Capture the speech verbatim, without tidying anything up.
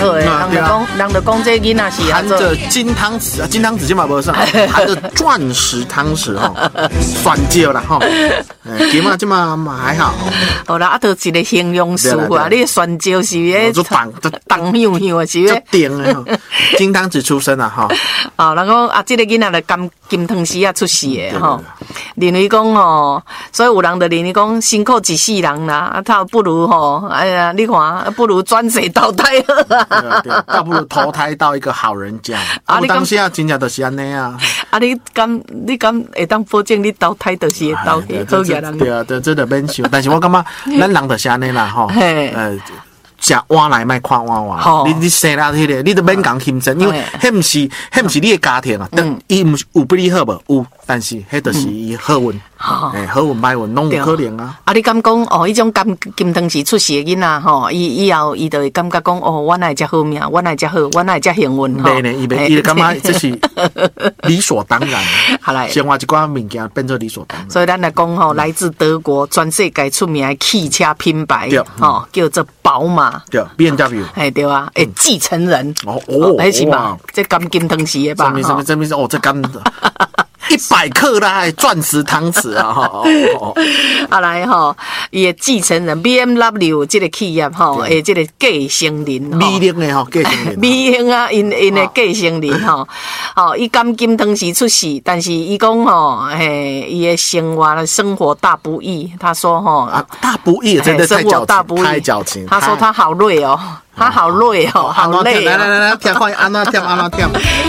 好诶，人就讲，人就讲这囡仔是含着金汤匙啊，金汤匙今嘛无上，含着钻石汤匙哈，选椒啦哈，今嘛今嘛嘛还好。 好啦，啊，都一个形容词啊，你选椒是诶， 就当就当香香啊，是诶， 顶诶，金汤匙出身啊哈。 啊，然后啊，这个囡仔就金金汤匙啊出世诶吼，认为讲吼，所以有人就认为讲辛苦一世人啦，啊，他不如吼，哎呀，你看，不如转世投胎好啊， 对对，倒不如投胎到一个好人家。啊，你当时啊，真正就是安尼啊。 啊，你敢你敢会当保证你投胎就是会投好人？ 对啊，这真的免想，但是我感觉咱人就是安尼啦吼，呃。食碗来卖看碗碗，你你生啦迄个，你都免讲轻生，因为迄毋是迄毋是你的家庭啊，等伊毋有比你好无？有，但是迄就是伊好运，诶，好运歹运拢有可能啊。 啊，你敢讲哦？迄种金金汤匙出世的囡仔吼，伊以后伊就会感觉讲哦，我哪会遮好命，我哪会遮好，我哪会遮幸运吼。 袂呢，伊袂，伊就感觉这是理所当然。 好来， 生活一寡物件变做理所当然。 所以咱来讲吼，来自德国全世界出名的汽车品牌，吼叫做宝马。 对 ，B M W， 哎对啊，诶，继承人哦哦， 那是吧？这金金汤匙的吧？ 什么什么什么哦，这金一百克啦，钻石汤匙啊！哈， 啊来吼，伊的继承人 B M W 这个企业吼，诶，这个继承人， 美玲的吼，继承人， 美玲啊，因因的继承人吼，哦，伊甘金汤匙出世，但是伊讲吼，嘿，伊的生活生活大不易，他说吼， 啊，大不易，真的太矫情，太矫情。 他说他好累哦，他好累哦，好累。 来来来来，跳快，安那跳，安那跳。